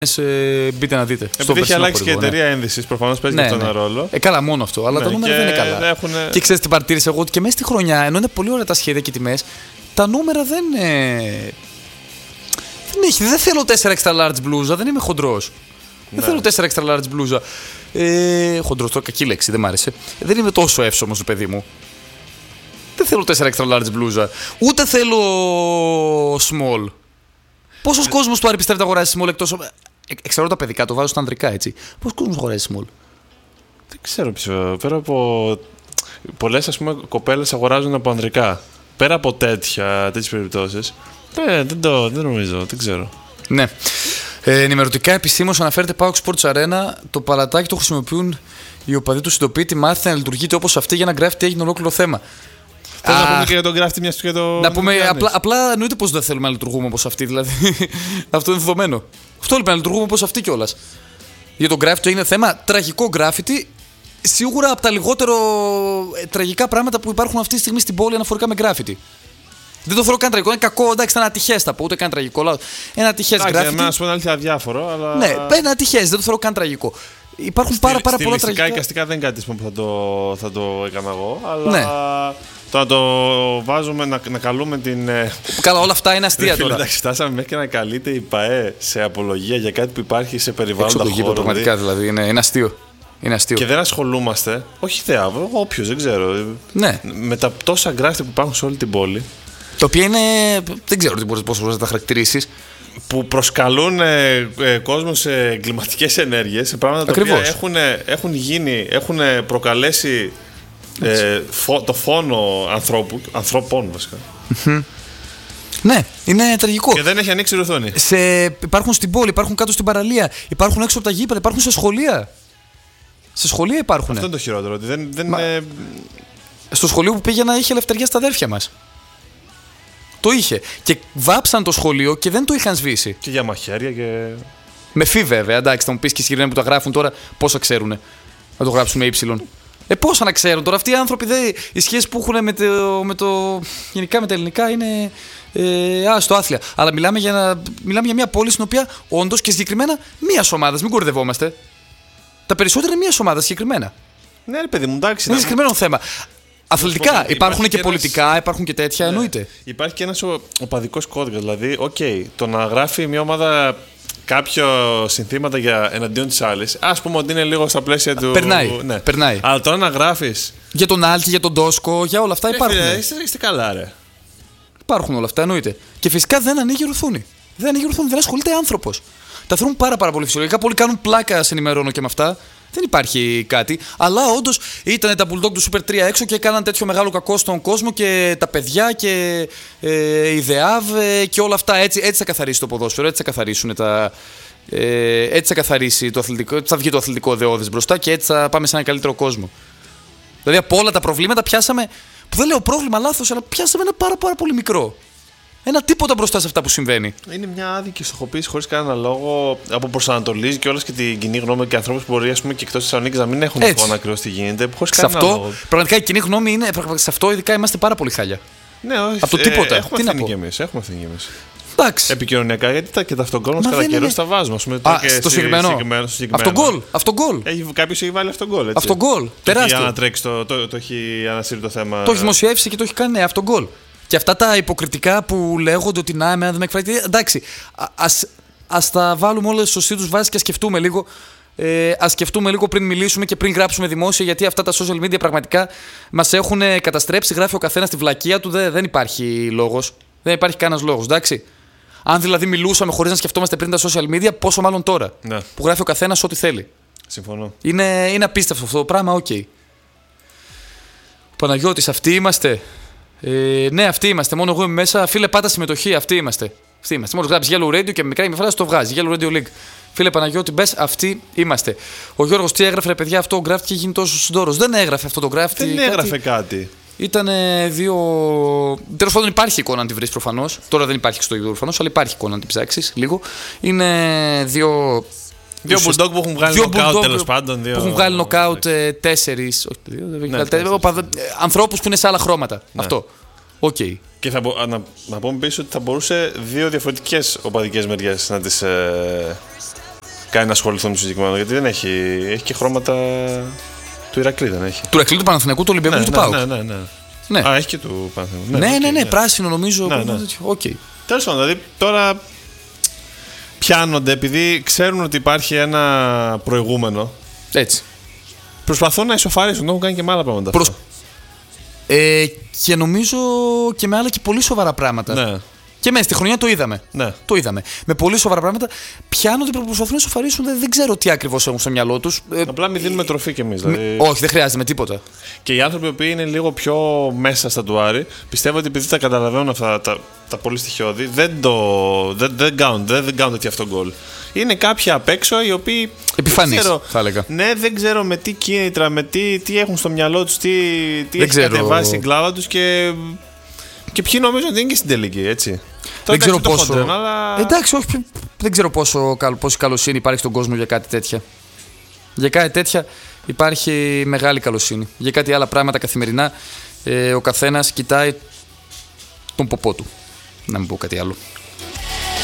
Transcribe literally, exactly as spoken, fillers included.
Ε, μπείτε να δείτε. Επειδή έχει αλλάξει και η εταιρεία ναι. ένδυσης, προφανώς παίζει ναι, αυτό ναι. ένα ρόλο. Ε, καλά, μόνο αυτό. Αλλά ναι, τα νούμερα δεν είναι καλά. Έχουνε... Και ξέρεις τι παρατήρησα εγώ, ότι και μέσα στη χρονιά, ενώ είναι πολύ ωραία τα σχέδια και οι τιμές, τα νούμερα δεν. Ε... Δεν έχει. Δεν θέλω τέσσερα extra large μπλούζα, δεν είμαι χοντρός. Ναι. Δεν θέλω τέσσερα extra large μπλούζα. Ε, χοντρός, τώρα κακή λέξη, δεν μ' άρεσε. Δεν είμαι τόσο εύσωμος το παιδί μου. Δεν θέλω τέσσερα extra large μπλούζα. Ούτε θέλω small. Πόσος κόσμος του Άρη πιστεύει να αγοράσει small εκτός. Εξαιρώ τα παιδικά, το βάζω στα ανδρικά έτσι. Πώς κόσμος αγοράζει small? Δεν ξέρω ποιο. Πέρα από. Πολλές ας πούμε κοπέλες αγοράζουν από ανδρικά. Πέρα από τέτοια, τέτοιες περιπτώσεις. Ε, δεν το δεν νομίζω, δεν ξέρω. Ναι. Ε, ενημερωτικά επισήμως αναφέρεται Paok Sports Arena. Το παλατάκι το χρησιμοποιούν οι οπαδοί του συντοπίτη. Μάθησε να λειτουργείται όπως αυτή για να γράφει τι έγινε ολόκληρο θέμα. Θέλω να πούμε και για τον γκράφτη μιας και το. Να πούμε, απλά, απλά εννοείται πως δεν θέλουμε να λειτουργούμε όπως αυτή. Δηλαδή. Αυτό είναι δεδομένο. Αυτό λοιπόν να λειτουργούμε όπως αυτή κιόλας. Για τον γκράφτη έγινε θέμα. Τραγικό γκράφιτι. Σίγουρα από τα λιγότερο ε, τραγικά πράγματα που υπάρχουν αυτή τη στιγμή στην πόλη αναφορικά με γκράφιτι. Δεν το θεωρώ καν τραγικό. Είναι κακό, εντάξει, ήταν ατυχές θα πω. Ούτε καν τραγικό. Ένα ατυχές γκράφιτι. Εμένα να σου πω είναι αλήθεια αδιάφορο, αλλά. Ναι, είναι ατυχές, δεν το θεωρώ καν τραγικό. Υπάρχουν Στη, πάρα, πάρα πολλά τραγικά. Και αστικά δεν είναι κάτι που θα το, θα το έκανα εγώ, αλλά. Ναι. Το να το βάζουμε, να, να καλούμε την. Καλά, όλα αυτά είναι αστεία τώρα. Εντάξει, φτάσαμε μέχρι και να καλείται η ΠΑΕ σε απολογία για κάτι που υπάρχει σε περιβάλλοντα χώρο. Πραγματικά δηλαδή είναι, είναι αστείο. Είναι αστείο. Και δεν ασχολούμαστε, όχι θεά, όποιος, δεν ξέρω. Ναι. Με τα τόσα γκράφτη που υπάρχουν σε όλη την πόλη. Τα οποία είναι. Δεν ξέρω πώς μπορείς να τα χαρακτηρίσεις. Που προσκαλούν ε, ε, κόσμο σε εγκληματικές ενέργειες, σε πράγματα τα οποία έχουν, έχουν γίνει, έχουν προκαλέσει ε, φο, το φόνο ανθρώπου, ανθρώπων βασικά. Mm-hmm. Ναι, είναι τραγικό. Και δεν έχει ανοίξει ρουθούνη. Σε, υπάρχουν στην πόλη, υπάρχουν κάτω στην παραλία, υπάρχουν έξω από τα γήπεδα, υπάρχουν σε σχολεία. Σε σχολεία υπάρχουν. Αυτό είναι το χειρότερο. Ότι δεν, δεν Μα, είναι... Στο σχολείο που πήγαινα είχε ελευθερία στα αδέρφια μας. Το είχε. Και βάψαν το σχολείο και δεν το είχαν σβήσει. Και για μαχαίρια και. Με φι βέβαια, εντάξει, θα μου πει και οι συγκεκριμένοι που τα γράφουν τώρα πόσα ξέρουν να το γράψουν με ύψιλον. Ε, πόσα να ξέρουν τώρα. Αυτοί οι άνθρωποι, δε, οι σχέσεις που έχουν με το, με το. Γενικά με τα ελληνικά είναι. Ε, άστο άθλια. Αλλά μιλάμε για, ένα, μιλάμε για μια πόλη στην οποία όντως και συγκεκριμένα μία ομάδα. Μην κορδευόμαστε. Τα περισσότερα είναι μία ομάδα συγκεκριμένα. Ναι, ρε παιδί μου, εντάξει. Είναι συγκεκριμένο θέμα. Αθλητικά, υπάρχουν, υπάρχουν και, και πολιτικά, ένας... υπάρχουν και τέτοια, ναι, εννοείται. Υπάρχει και ένας οπαδικός κώδικας. Δηλαδή, οκ, okay, το να γράφει μια ομάδα κάποια συνθήματα για εναντίον της άλλης, ας πούμε ότι είναι λίγο στα πλαίσια του. Περνάει. Ναι. Περνάει. Αλλά τώρα να γράφεις. Για τον Άλκη, για τον Ντόσκο, για όλα αυτά ρε, υπάρχουν. Φίλε, είστε, είστε καλά, ρε. Υπάρχουν όλα αυτά, εννοείται. Και φυσικά δεν ανοίγει ρουθούνη. Δεν ανοίγει ρουθούνη, δεν ασχολείται άνθρωπος. Τα θεωρούν πάρα, πάρα πολύ φυσιολογικά. Πολλοί κάνουν πλάκα, σε ενημερώνω και με αυτά. Δεν υπάρχει κάτι. Αλλά όντως ήταν τα Bulldog του Super τρία έξω και έκαναν τέτοιο μεγάλο κακό στον κόσμο και τα παιδιά και ε, η ΔΕΑΒ ε, και όλα αυτά. Έτσι, έτσι θα καθαρίσει το ποδόσφαιρο, έτσι θα καθαρίσουν τα. Ε, έτσι θα καθαρίσει το αθλητικό, θα βγει το αθλητικό δεώδες μπροστά και έτσι θα πάμε σε έναν καλύτερο κόσμο. Δηλαδή από όλα τα προβλήματα πιάσαμε. Που δεν λέω πρόβλημα λάθος, αλλά πιάσαμε ένα πάρα, πάρα πολύ μικρό. Ένα τίποτα μπροστά σε αυτά που συμβαίνει. Είναι μια άδικη στοχοποίηση χωρίς κανένα λόγο. Από προσανατολίζει και όλες και την κοινή γνώμη και ανθρώπους που μπορεί ας πούμε, και εκτός της Θεσσαλονίκης να μην έχουν εικόνα ακριβώς τι γίνεται. Χωρίς κανένα αυτό, λόγο. Πραγματικά η κοινή γνώμη είναι. Σε αυτό ειδικά είμαστε πάρα πολύ χάλια. Ναι, όχι. Από το τίποτα. Ε, έχουμε τι ευθύνη κι εμείς. Έχουμε ευθύνη κι εμείς. Εντάξει. Επικοινωνιακά, γιατί τα και ταυτόχρονα κατά καιρό τα βάζουμε. Ας πούμε, Α, και στο συγκεκριμένο. Αυτό γκολ. Αυτό γκολ. Κάποιος έχει βάλει αυτό γκολ. Αυτό γκολ. Τεράστιο. Για να τρέξει το, το, το έχει ανασύρει το θέμα. Το έχει δημοσιεύσει και το έχει κάνει αυτό γκολ. Και αυτά τα υποκριτικά που λέγονται ότι να, εμένα δεν με εκφράζει. Εντάξει, ας, ας τα βάλουμε όλες στις σωστή τους βάσεις και ας σκεφτούμε λίγο. Ε, ας σκεφτούμε λίγο πριν μιλήσουμε και πριν γράψουμε δημόσια, γιατί αυτά τα social media πραγματικά μας έχουν καταστρέψει. Γράφει ο καθένας τη βλακεία του, δεν, δεν υπάρχει λόγος. Δεν υπάρχει κανένας λόγος, εντάξει. Αν δηλαδή μιλούσαμε χωρίς να σκεφτόμαστε πριν τα social media, πόσο μάλλον τώρα. Ναι. Που γράφει ο καθένας ό,τι θέλει. Συμφωνώ. Είναι, είναι απίστευτο αυτό το πράγμα, οκ. Okay. Παναγιώτης, αυτοί είμαστε. Ε, ναι, αυτοί είμαστε. Μόνο εγώ είμαι μέσα. Φίλε, πάτα συμμετοχή. Αυτοί είμαστε. Αυτοί είμαστε. Μόνο γράψει Yellow Radio και με μικρά φράση το βγάζει. Yellow Radio League. Φίλε Παναγιώτη, μπες, αυτοί είμαστε. Ο Γιώργος τι έγραφε, ρε παιδιά, αυτό το γράφτη και γίνει τόσο συντόρος. Δεν έγραφε αυτό το γράφτη. Δεν έγραφε κάτι. Ήταν δύο. Τέλος πάντων, υπάρχει εικόνα να τη βρει προφανώς. Τώρα δεν υπάρχει στο YouTube προφανώς, αλλά υπάρχει εικόνα να την ψάξεις λίγο. Είναι δύο. Δύο Bulldog που έχουν βγάλει νοκάουτ τέλος πάντων. Δύο... Που έχουν βγάλει νοκάουτ τέσσερις. Όχι, δύο, δεν ναι, τέσσερις. Ανθρώπους που είναι σε άλλα χρώματα. Ναι. Αυτό. Οκ. Okay. Και θα μπο... να, να πούμε πίσω ότι θα μπορούσε δύο διαφορετικές οπαδικές μεριές να τις, ε... κάνει να ασχοληθούν με το συγκεκριμένο. Γιατί δεν έχει, έχει και χρώματα του Ηρακλή, δεν έχει. Του Ηρακλή, του Παναθηναϊκού, του Ολυμπιακού ναι, και του ΠΑΟΚ. Ναι, ναι, ναι. ναι. Α, έχει και του Παναθηναϊκού. Ναι, ναι, ναι, ναι, ναι, πράσινο νομίζω. Ναι, ναι. Okay. Τέλος πάντων, δηλαδή τώρα πιάνονται επειδή ξέρουν ότι υπάρχει ένα προηγούμενο. Έτσι. Προσπαθούν να ισοφαρίσουν, το έχουν κάνει και με άλλα πράγματα. Προσ... Ε, και νομίζω και με άλλα και πολύ σοβαρά πράγματα. Ναι. Και μέσα στη χρονιά το είδαμε. Ναι. Το είδαμε. Με πολύ σοβαρά πράγματα πιάνονται και προσπαθούν να ισοφαρίσουν. Δεν, δεν ξέρω τι ακριβώς έχουν στο μυαλό τους. Απλά μην δίνουμε τροφή κι εμείς. Δηλαδή... Όχι, δεν χρειάζεται με τίποτα. Και οι άνθρωποι που είναι λίγο πιο μέσα στα τουάρι, πιστεύω ότι επειδή τα καταλαβαίνουν αυτά τα, τα πολύ στοιχειώδη, δεν, το, δεν, δεν κάνουν, δεν, δεν κάνουν τέτοιο αυτό γκολ. Είναι κάποιοι απ' έξω οι οποίοι. Επιφανείς, θα έλεγα. Ναι, δεν ξέρω με τι κίνητρα, με τι, τι έχουν στο μυαλό τους, τι, τι έχει κατεβάσει στην κλάβα τους και. Και ποιοι νομίζουν ότι είναι και στην τελική, έτσι. Δεν ξέρω πόσο. Χοντρέν, αλλά... Εντάξει, όχι, δεν ξέρω πόσο, πόση καλοσύνη υπάρχει στον κόσμο για κάτι τέτοια. Για κάτι τέτοια υπάρχει μεγάλη καλοσύνη. Για κάτι άλλα πράγματα καθημερινά ε, ο καθένας κοιτάει τον ποπό του. Να μην πω κάτι άλλο.